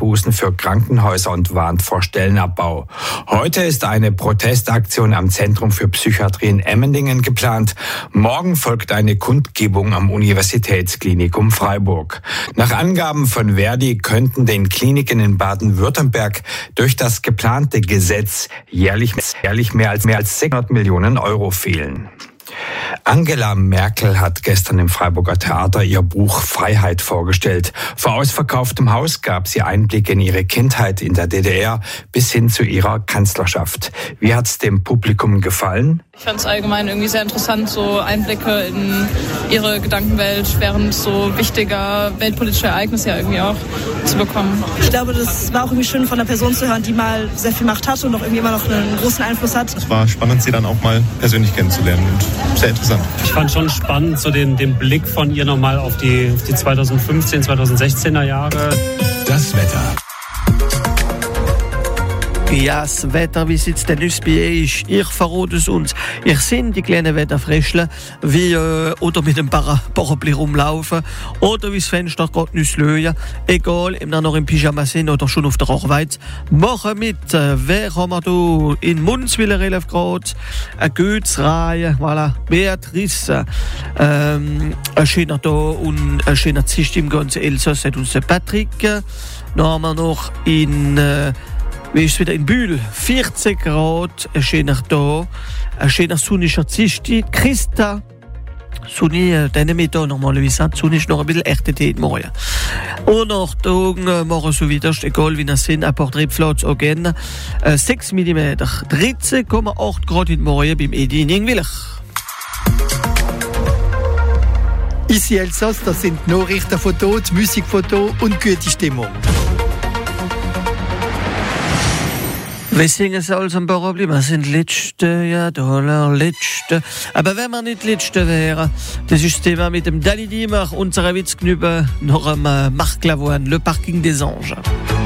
Einbußen für Krankenhäuser und warnt vor Stellenabbau. Heute ist eine Protestaktion am Zentrum für Psychiatrie in Emmendingen geplant. Morgen folgt eine Kundgebung am Universitätsklinikum Freiburg. Nach Angaben von Verdi könnten den Kliniken in Baden-Württemberg durch das geplante Gesetz jährlich mehr als 600 Millionen Euro fehlen. Angela Merkel hat gestern im Freiburger Theater ihr Buch Freiheit vorgestellt. Vor ausverkauftem Haus gab sie Einblicke in ihre Kindheit in der DDR bis hin zu ihrer Kanzlerschaft. Wie hat's dem Publikum gefallen? Ich fand es allgemein irgendwie sehr interessant, so Einblicke in ihre Gedankenwelt während so wichtiger weltpolitischer Ereignisse ja irgendwie auch zu bekommen. Ich glaube, das war auch irgendwie schön von einer Person zu hören, die mal sehr viel Macht hatte und auch irgendwie immer noch einen großen Einfluss hat. Es war spannend, sie dann auch mal persönlich kennenzulernen und sehr interessant. Ich fand schon spannend, so den Blick von ihr nochmal auf die 2015, 2016er Jahre. Das Wetter. Ja, das Wetter, wie es denn ist bei euch? Ich verrate es uns. Ich sehe die kleinen Wetterfrischle, wie oder mit dem Paraply rumlaufen oder wie das Fenster gerade nicht lösen. Egal, ob wir noch im Pyjama sind oder schon auf der Arbeit. Machen mit. Wer haben wir da? In Munzwiller 11 Grad. Eine Götzreihe. Voilà. Beatrice. Ein schöner da und ein schöner Zicht im ganzen Elsass hat uns der Patrick. Dann haben wir noch in wie ist es wieder in Bühl? 14 Grad, ein schöner da, ein schöner sonniger Zisti. Christa, Sonne, dann mit da normalerweise. Die Sonne ist noch ein bisschen echte Tee morgen. Und Achtung, morgen so wieder, egal wie wir sind, ein paar Triebplatz again. 6 mm, 13,8 Grad in morgen beim Edi in Ingwilch. Ici Elsass, das sind Nachrichtenfotos, Musikfotos und gute Stimmung. Wir singen es als ein Paraply, wir sind Letzte, ja, der Letzte. Aber wenn wir nicht Letzte wären, das ist das Thema mit dem Dali Diemach, unserer Witzknüppe, noch am Markt Lavoine, Le Parking des Anges.